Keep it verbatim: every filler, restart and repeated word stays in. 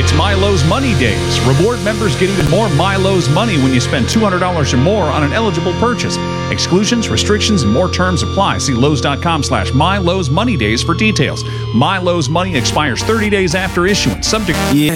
It's MyLowe's Money Days. Reward members get even more MyLowe's money when you spend two hundred dollars or more on an eligible purchase. Exclusions, restrictions, and more terms apply. See Lowe's.com slash MyLowe's Money Days for details. MyLowe's money expires thirty days after issuance. Subject. Yeah.